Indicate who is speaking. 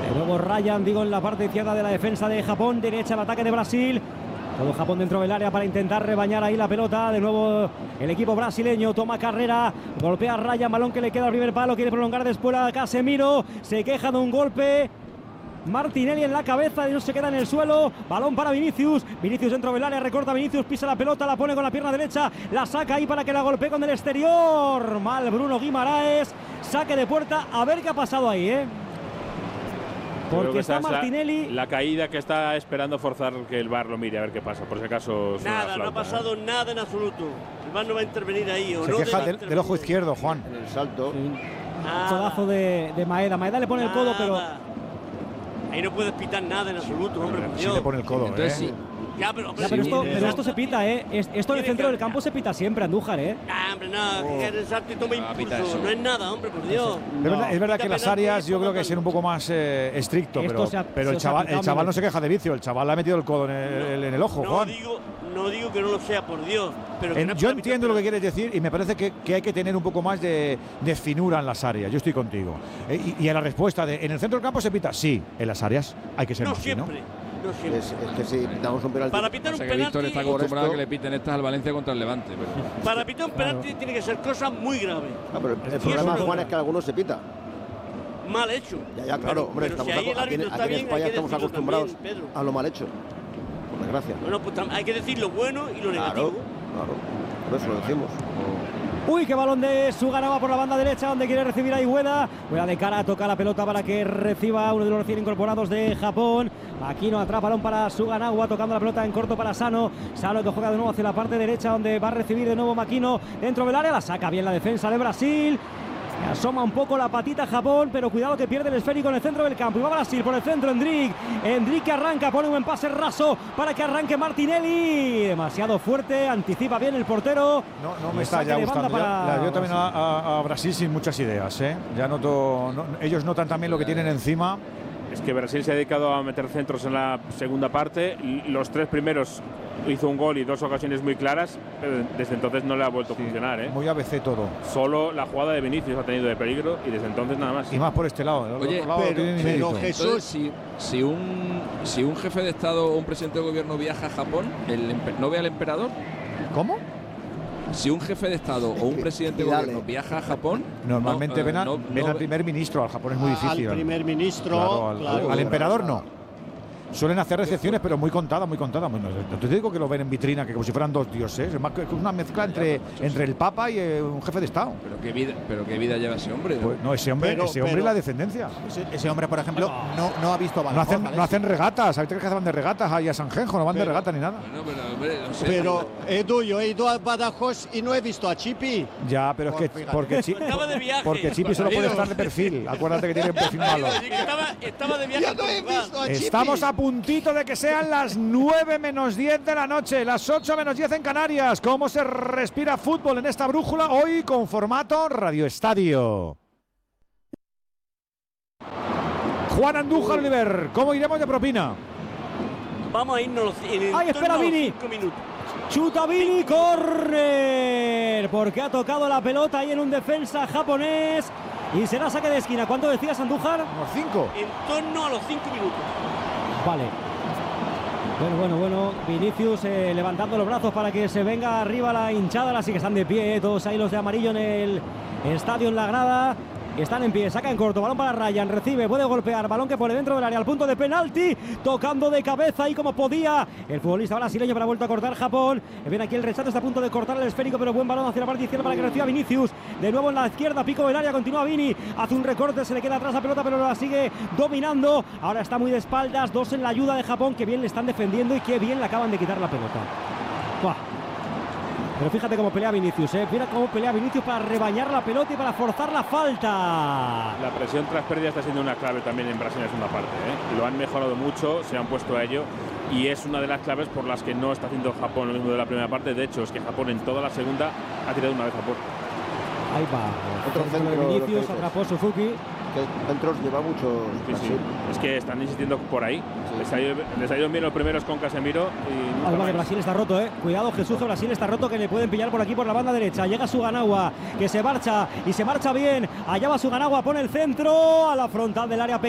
Speaker 1: De nuevo Ryan, digo, en la parte izquierda de la defensa de Japón. Derecha el ataque de Brasil. Todo Japón dentro del área para intentar rebañar ahí la pelota. De nuevo el equipo brasileño toma carrera. Golpea a Ryan, balón que le queda al primer palo. Quiere prolongar después a Casemiro. Se queja de un golpe. Martinelli en la cabeza y no se queda en el suelo. Balón para Vinicius. Vinicius dentro del área, recorta Vinicius, pisa la pelota, la pone con la pierna derecha, la saca ahí para que la golpee con el exterior. Mal Bruno Guimaraes. Saque de puerta. A ver qué ha pasado ahí, porque está Martinelli.
Speaker 2: La caída que está esperando forzar que el VAR lo mire a ver qué pasa. Por si acaso.
Speaker 3: Nada, no ha pasado nada en absoluto. El VAR no va a intervenir ahí.
Speaker 4: Se queja del ojo izquierdo, Juan.
Speaker 5: En el salto.
Speaker 1: Codazo de Maeda. Maeda le pone el codo, pero.
Speaker 3: Ahí no puedes pitar nada en absoluto, hombre.
Speaker 4: Sí le pone el codo,
Speaker 6: entonces, sí.
Speaker 3: Ya, pero
Speaker 1: esto se pita, Esto en el centro del campo se pita siempre, Andújar,
Speaker 3: hombre, no, que el salto y toma impulso. No es nada, hombre, por Dios.
Speaker 4: Es verdad que las áreas yo creo que hay que ser un poco más estricto, pero el chaval no se queja de vicio, el chaval le ha metido el codo en el ojo, Juan.
Speaker 3: No digo que no lo sea, por Dios. Pero
Speaker 4: yo entiendo lo que quieres decir y me parece que hay que tener un poco más de finura en las áreas. Yo estoy contigo. Y a la respuesta de ¿en el centro del campo se pita? Sí, en las áreas hay que ser más fino.
Speaker 3: No siempre.
Speaker 5: Es que si pitamos un penalti.
Speaker 3: Para pitar un penalti.
Speaker 6: Víctor está acostumbrado a que le piten estas al Valencia contra el Levante. Pero.
Speaker 3: Para pitar un penalti tiene que ser cosas muy graves.
Speaker 5: Pero el problema, Juan, es que algunos se pita.
Speaker 3: Mal hecho.
Speaker 5: Ya, claro, hombre,
Speaker 3: pero
Speaker 5: estamos aquí en España estamos acostumbrados
Speaker 3: también,
Speaker 5: a lo mal hecho. Por desgracia.
Speaker 3: Bueno, pues hay que decir lo bueno y lo negativo.
Speaker 5: Claro, por eso lo decimos.
Speaker 1: Uy, qué balón de Suganava por la banda derecha, donde quiere recibir a Ueda. Ueda de cara, toca la pelota para que reciba uno de los recién incorporados de Japón. Aquino atrapa balón para Suganava, tocando la pelota en corto para Sano. Sano que juega de nuevo hacia la parte derecha, donde va a recibir de nuevo Makino dentro del área. La saca bien la defensa de Brasil. Se asoma un poco la patita Japón, pero cuidado que pierde el esférico en el centro del campo. Y va Brasil por el centro, Endrick que arranca, pone un buen pase raso para que arranque Martinelli. Demasiado fuerte, anticipa bien el portero.
Speaker 4: No me está ya gustando. Yo también a Brasil sin muchas ideas, Ya noto, ellos notan también lo que tienen encima.
Speaker 2: Es que Brasil se ha dedicado a meter centros en la segunda parte. Los tres primeros hizo un gol y dos ocasiones muy claras, pero desde entonces no le ha vuelto a funcionar.
Speaker 4: Muy ABC todo.
Speaker 2: Solo la jugada de Vinicius ha tenido de peligro y desde entonces nada más.
Speaker 4: Y más por este lado.
Speaker 6: Oye,
Speaker 4: pero
Speaker 6: Jesús, si un jefe de Estado o un presidente de gobierno viaja a Japón, ¿no ve al emperador?
Speaker 4: ¿Cómo?
Speaker 6: Si un jefe de Estado o un presidente de gobierno viaja a Japón,
Speaker 4: normalmente ven al primer ministro. Al Japón es muy difícil.
Speaker 7: Al primer ministro,
Speaker 4: al emperador no. Suelen hacer recepciones, pero muy contadas, muy contadas. Bueno, no te digo que lo ven en vitrina, que como si fueran dos dioses. Es más que una mezcla entre el Papa y un jefe de Estado.
Speaker 6: Pero qué vida lleva ese hombre.
Speaker 4: Pues, ese hombre es la descendencia.
Speaker 7: Ese hombre, por ejemplo, no ha visto
Speaker 4: balón. No hacen regatas. ¿Sabes que van de regatas ahí a Sanjenjo? No van de regata ni nada.
Speaker 7: Pero Edu, yo he ido a Badajoz y no he visto a Chipi.
Speaker 4: Ya, pero es que porque Chipi solo puede estar de perfil. Acuérdate que tiene un perfil malo.
Speaker 3: Estaba de viaje.
Speaker 7: No he visto a Chipi.
Speaker 4: Estamos a puntito de que sean las 9 menos 10 de la noche, las 8 menos 10 en Canarias. ¿Cómo se respira fútbol en esta brújula? Hoy con formato Radio Estadio. Juan Andújar, Oliver, ¿cómo iremos de propina?
Speaker 3: Vamos a irnos en
Speaker 1: ¡ay, espera, Vini!
Speaker 3: 5 minutos.
Speaker 1: Chuta Vini, córner, porque ha tocado la pelota ahí en un defensa japonés y será saque de esquina. ¿Cuánto decías, Andújar?
Speaker 4: Unos 5.
Speaker 3: En torno a los 5 minutos.
Speaker 1: Vale. Bueno. Vinicius levantando los brazos para que se venga arriba la hinchada. Así que están de pie, todos ahí los de amarillo en el estadio, en la grada. Están en pie, saca en corto, balón para Ryan, recibe, puede golpear, balón que pone dentro del área, al punto de penalti, tocando de cabeza y como podía el futbolista brasileño, pero ha vuelto a cortar Japón. Viene aquí el rechazo, está a punto de cortar el esférico, pero buen balón hacia la parte izquierda para que reciba Vinicius. De nuevo en la izquierda, pico del área, continúa Vini, hace un recorte, se le queda atrás la pelota, pero la sigue dominando. Ahora está muy de espaldas, dos en la ayuda de Japón, que bien le están defendiendo y que bien le acaban de quitar la pelota. ¡Buah! Pero fíjate cómo pelea Vinicius, Mira cómo pelea Vinicius para rebañar la pelota y para forzar la falta.
Speaker 2: La presión tras pérdida está siendo una clave también en Brasil en la segunda parte, Lo han mejorado mucho, se han puesto a ello y es una de las claves por las que no está haciendo Japón lo mismo de la primera parte. De hecho, es que Japón en toda la segunda ha tirado una vez a puerto.
Speaker 1: Ahí va.
Speaker 5: Otro centro de
Speaker 1: Vinicius, atrapó Suzuki.
Speaker 5: Que centros lleva mucho.
Speaker 2: Sí. Es que están insistiendo por ahí. Sí. Les ha ido bien los primeros con Casemiro.
Speaker 1: Alba que Brasil está roto, Cuidado, Jesús, que Brasil está roto, que le pueden pillar por aquí por la banda derecha. Llega Suganava, que se marcha y se marcha bien. Allá va Suganava, pone el centro a la frontal del área.